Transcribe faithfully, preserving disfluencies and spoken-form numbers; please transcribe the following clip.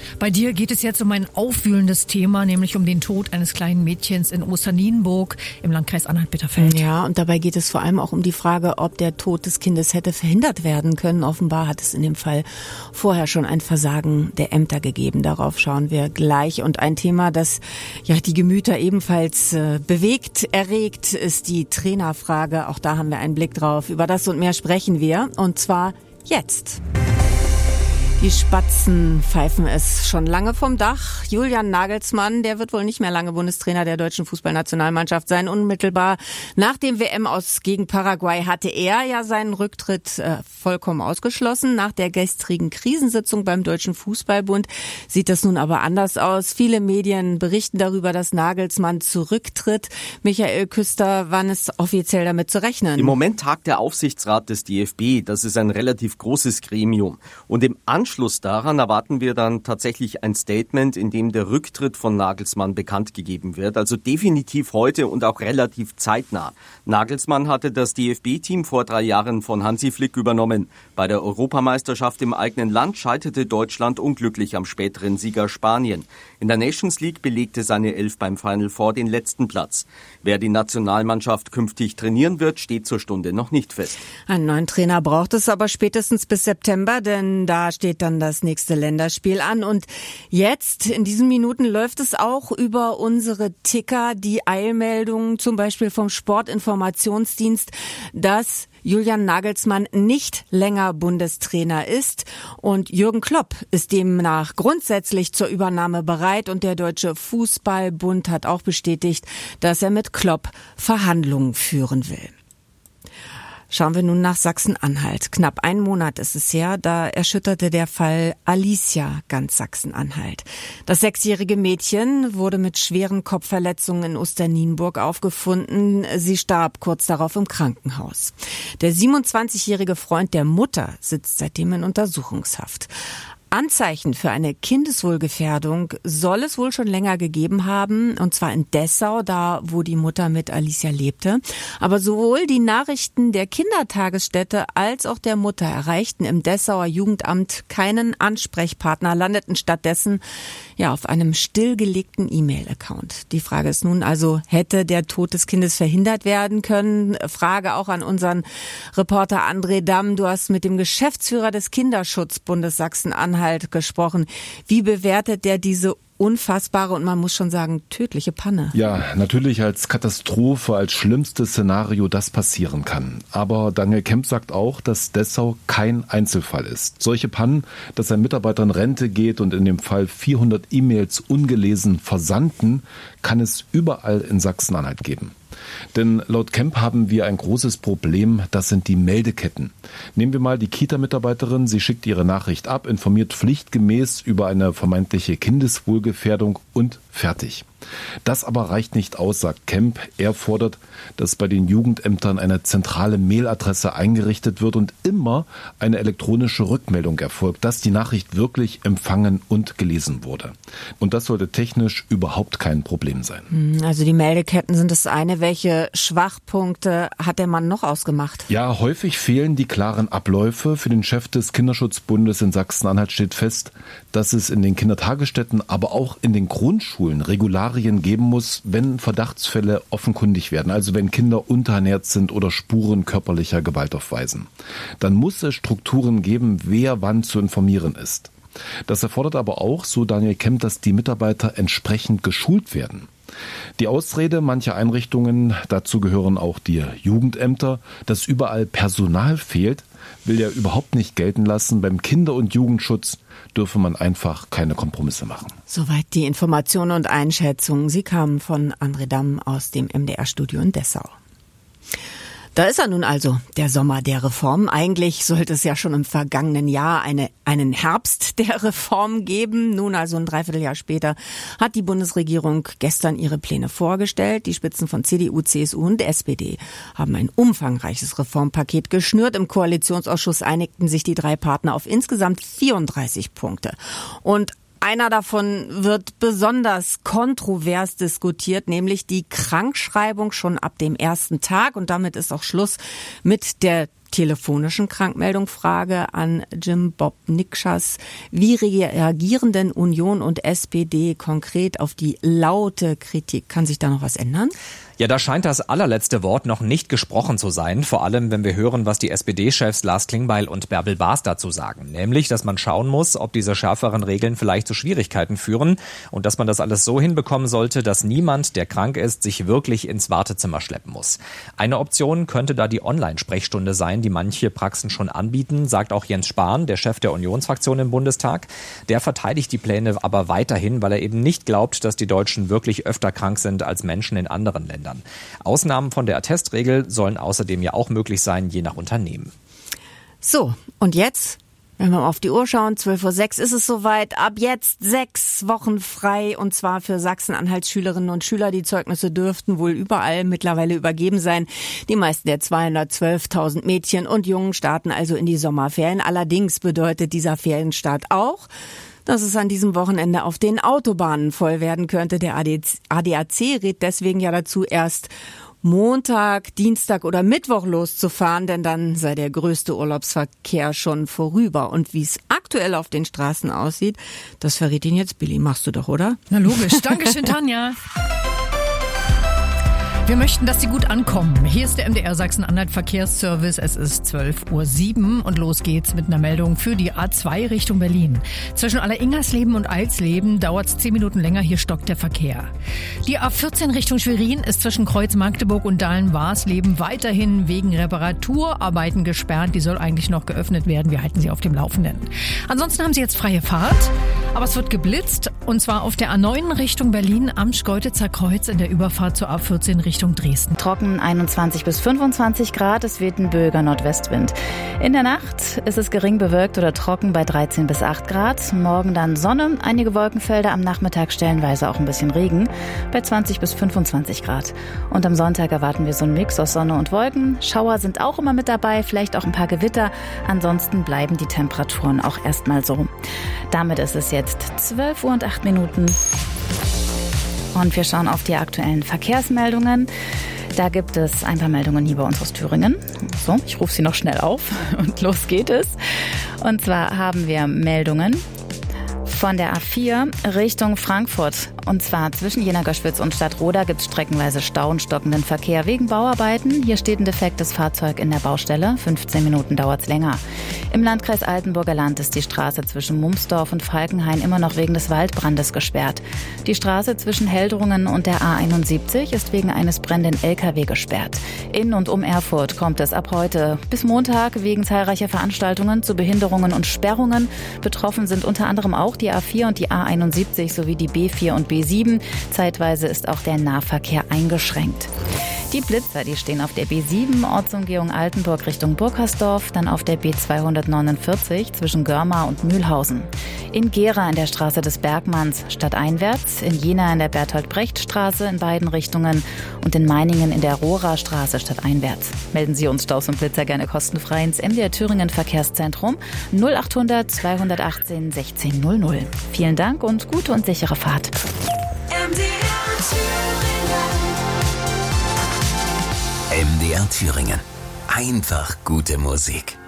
Bei dir geht es jetzt um ein aufwühlendes Thema, nämlich um den Tod eines kleinen Mädchens in Osternienburg im Landkreis Anhalt-Bitterfeld. Ja, und dabei geht es vor allem auch um die Frage, ob der Tod des Kindes hätte verhindert werden können. Offenbar hat es in dem Fall vorher schon ein Versagen der Ämter gegeben. Darauf schauen wir gleich. Und ein Thema, das ja die Gemüter ebenfalls äh, bewegt, erregt, ist die Trainerfrage. Auch da haben wir einen Blick drauf. Über das und mehr sprechen wir. Und zwar jetzt. Die Spatzen pfeifen es schon lange vom Dach. Julian Nagelsmann, der wird wohl nicht mehr lange Bundestrainer der deutschen Fußballnationalmannschaft sein. Unmittelbar nach dem W M-Aus gegen Paraguay hatte er ja seinen Rücktritt äh, vollkommen ausgeschlossen. Nach der gestrigen Krisensitzung beim Deutschen Fußballbund sieht das nun aber anders aus. Viele Medien berichten darüber, dass Nagelsmann zurücktritt. Michael Küster, wann ist offiziell damit zu rechnen? Im Moment tagt der Aufsichtsrat des D F B. Das ist ein relativ großes Gremium. Und im Anschluss daran erwarten wir dann tatsächlich ein Statement, in dem der Rücktritt von Nagelsmann bekannt gegeben wird. Also definitiv heute und auch relativ zeitnah. Nagelsmann hatte das D F B-Team vor drei Jahren von Hansi Flick übernommen. Bei der Europameisterschaft im eigenen Land scheiterte Deutschland unglücklich am späteren Sieger Spanien. In der Nations League belegte seine Elf beim Final Four den letzten Platz. Wer die Nationalmannschaft künftig trainieren wird, steht zur Stunde noch nicht fest. Einen neuen Trainer braucht es aber spätestens bis September, denn da steht dann das nächste Länderspiel an. Und jetzt, in diesen Minuten, läuft es auch über unsere Ticker, die Eilmeldungen, zum Beispiel vom Sportinformationsdienst, dass Julian Nagelsmann nicht länger Bundestrainer ist und Jürgen Klopp ist demnach grundsätzlich zur Übernahme bereit und der Deutsche Fußballbund hat auch bestätigt, dass er mit Klopp Verhandlungen führen will. Schauen wir nun nach Sachsen-Anhalt. Knapp einen Monat ist es her, da erschütterte der Fall Alicia ganz Sachsen-Anhalt. Das sechsjährige Mädchen wurde mit schweren Kopfverletzungen in Osternienburg aufgefunden. Sie starb kurz darauf im Krankenhaus. Der siebenundzwanzigjährige Freund der Mutter sitzt seitdem in Untersuchungshaft. Anzeichen für eine Kindeswohlgefährdung soll es wohl schon länger gegeben haben, und zwar in Dessau, da wo die Mutter mit Alicia lebte. Aber sowohl die Nachrichten der Kindertagesstätte als auch der Mutter erreichten im Dessauer Jugendamt keinen Ansprechpartner, landeten stattdessen ja auf einem stillgelegten E-Mail-Account. Die Frage ist nun also, hätte der Tod des Kindes verhindert werden können? Frage auch an unseren Reporter André Damm. Du hast mit dem Geschäftsführer des Kinderschutzbundes Sachsen-Anhalt gesprochen. Wie bewertet der diese unfassbare und man muss schon sagen tödliche Panne? Ja, natürlich als Katastrophe, als schlimmstes Szenario, das passieren kann. Aber Daniel Kemp sagt auch, dass Dessau kein Einzelfall ist. Solche Pannen, dass ein Mitarbeiter in Rente geht und in dem Fall vierhundert E-Mails ungelesen versandten, kann es überall in Sachsen-Anhalt geben. Denn laut Kemp haben wir ein großes Problem, das sind die Meldeketten. Nehmen wir mal die Kita-Mitarbeiterin, sie schickt ihre Nachricht ab, informiert pflichtgemäß über eine vermeintliche Kindeswohlgefährdung und fertig. Das aber reicht nicht aus, sagt Kemp. Er fordert, dass bei den Jugendämtern eine zentrale Mailadresse eingerichtet wird und immer eine elektronische Rückmeldung erfolgt, dass die Nachricht wirklich empfangen und gelesen wurde. Und das sollte technisch überhaupt kein Problem sein. Also die Meldeketten sind das eine. Welche Schwachpunkte hat der Mann noch ausgemacht? Ja, häufig fehlen die klaren Abläufe. Für den Chef des Kinderschutzbundes in Sachsen-Anhalt steht fest, dass es in den Kindertagesstätten, aber auch in den Grundschulen Regularien geben muss, wenn Verdachtsfälle offenkundig werden, also wenn Kinder unterernährt sind oder Spuren körperlicher Gewalt aufweisen. Dann muss es Strukturen geben, wer wann zu informieren ist. Das erfordert aber auch, so Daniel Kemp, dass die Mitarbeiter entsprechend geschult werden. Die Ausrede mancher Einrichtungen, dazu gehören auch die Jugendämter, dass überall Personal fehlt, will er überhaupt nicht gelten lassen. Beim Kinder- und Jugendschutz dürfe man einfach keine Kompromisse machen. Soweit die Informationen und Einschätzungen. Sie kamen von André Damm aus dem M D R-Studio in Dessau. Da ist er nun also, der Sommer der Reform. Eigentlich sollte es ja schon im vergangenen Jahr eine, einen Herbst der Reform geben. Nun also ein Dreivierteljahr später hat die Bundesregierung gestern ihre Pläne vorgestellt. Die Spitzen von C D U, C S U und S P D haben ein umfangreiches Reformpaket geschnürt. Im Koalitionsausschuss einigten sich die drei Partner auf insgesamt vierunddreißig Punkte. Und einer davon wird besonders kontrovers diskutiert, nämlich die Krankschreibung schon ab dem ersten Tag. Und damit ist auch Schluss mit der telefonischen Krankmeldung Frage an Jim Bob Nikschas. Wie reagieren denn Union und S P D konkret auf die laute Kritik? Kann sich da noch was ändern? Ja, da scheint das allerletzte Wort noch nicht gesprochen zu sein, vor allem wenn wir hören, was die S P D-Chefs Lars Klingbeil und Bärbel Baas dazu sagen. Nämlich, dass man schauen muss, ob diese schärferen Regeln vielleicht zu Schwierigkeiten führen und dass man das alles so hinbekommen sollte, dass niemand, der krank ist, sich wirklich ins Wartezimmer schleppen muss. Eine Option könnte da die Online-Sprechstunde sein, die manche Praxen schon anbieten, sagt auch Jens Spahn, der Chef der Unionsfraktion im Bundestag. Der verteidigt die Pläne aber weiterhin, weil er eben nicht glaubt, dass die Deutschen wirklich öfter krank sind als Menschen in anderen Ländern. Ausnahmen von der Attestregel sollen außerdem ja auch möglich sein, je nach Unternehmen. So, und jetzt, wenn wir auf die Uhr schauen, zwölf Uhr sechs ist es soweit. Ab jetzt sechs Wochen frei, und zwar für Sachsen-Anhalts Schülerinnen und Schüler. Die Zeugnisse dürften wohl überall mittlerweile übergeben sein. Die meisten der zweihundertzwölftausend Mädchen und Jungen starten also in die Sommerferien. Allerdings bedeutet dieser Ferienstart auch, dass es an diesem Wochenende auf den Autobahnen voll werden könnte. Der A D A C rät deswegen ja dazu, erst Montag, Dienstag oder Mittwoch loszufahren, denn dann sei der größte Urlaubsverkehr schon vorüber. Und wie es aktuell auf den Straßen aussieht, das verrät Ihnen jetzt Billy. Machst du doch, oder? Na logisch. Dankeschön, Tanja. Wir möchten, dass Sie gut ankommen. Hier ist der M D R Sachsen-Anhalt Verkehrsservice. Es ist zwölf Uhr sieben und los geht's mit einer Meldung für die A zwei Richtung Berlin. Zwischen Alleringersleben und Alsleben dauert es zehn Minuten länger. Hier stockt der Verkehr. Die A vierzehn Richtung Schwerin ist zwischen Kreuz Magdeburg und Dahlen-Warsleben weiterhin wegen Reparaturarbeiten gesperrt. Die soll eigentlich noch geöffnet werden. Wir halten Sie auf dem Laufenden. Ansonsten haben Sie jetzt freie Fahrt, aber es wird geblitzt, und zwar auf der A neun Richtung Berlin am Schkeuditzer Kreuz in der Überfahrt zur A vierzehn Richtung Dresden. Trocken einundzwanzig bis fünfundzwanzig Grad, es weht ein böiger Nordwestwind. In der Nacht ist es gering bewölkt oder trocken bei dreizehn bis acht Grad. Morgen dann Sonne, einige Wolkenfelder, am Nachmittag stellenweise auch ein bisschen Regen bei zwanzig bis fünfundzwanzig Grad. Und am Sonntag erwarten wir so einen Mix aus Sonne und Wolken. Schauer sind auch immer mit dabei, vielleicht auch ein paar Gewitter. Ansonsten bleiben die Temperaturen auch erstmal so. Damit ist es jetzt zwölf Uhr und acht Minuten. Und wir schauen auf die aktuellen Verkehrsmeldungen. Da gibt es ein paar Meldungen hier bei uns aus Thüringen. So, ich rufe sie noch schnell auf und los geht es. Und zwar haben wir Meldungen von der A vier Richtung Frankfurt. Und zwar zwischen Jena-Göschwitz und Stadtroda gibt es streckenweise Stau und stockenden Verkehr wegen Bauarbeiten. Hier steht ein defektes Fahrzeug in der Baustelle. fünfzehn Minuten dauert es länger. Im Landkreis Altenburger Land ist die Straße zwischen Mumsdorf und Falkenhain immer noch wegen des Waldbrandes gesperrt. Die Straße zwischen Heldrungen und der A einundsiebzig ist wegen eines brennenden L K W gesperrt. In und um Erfurt kommt es ab heute bis Montag wegen zahlreicher Veranstaltungen zu Behinderungen und Sperrungen. Betroffen sind unter anderem auch die A vier und die A einundsiebzig sowie die B vier und B sieben. Zeitweise ist auch der Nahverkehr eingeschränkt. Die Blitzer, die stehen auf der B sieben, Ortsumgehung Altenburg Richtung Burkersdorf, dann auf der B zweihundertneunundvierzig zwischen Görmar und Mühlhausen. In Gera in der Straße des Bergmanns stadteinwärts, in Jena in der Bertolt-Brecht-Straße in beiden Richtungen und in Meiningen in der Rohrer-Straße stadteinwärts. Melden Sie uns Staus und Blitzer gerne kostenfrei ins M D R Thüringen Verkehrszentrum null achthundert zweihundertachtzehn sechzehn null null. Vielen Dank und gute und sichere Fahrt. M D R Thüringen. M D R Thüringen. Einfach gute Musik.